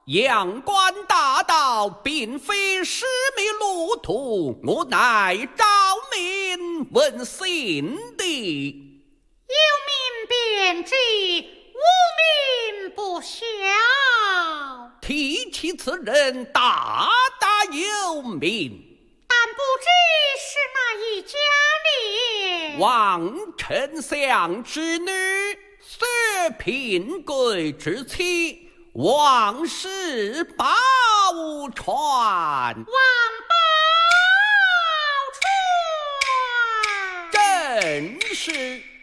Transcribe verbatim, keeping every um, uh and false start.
阳关大道并非使命路途，我乃召民问姓的。 有民便知，无民不晓。 提起此人，大大有名。 但不知是哪一家哩？ 王丞相之女，薛平贵之妻，王氏宝钏。 王宝钏。 正是。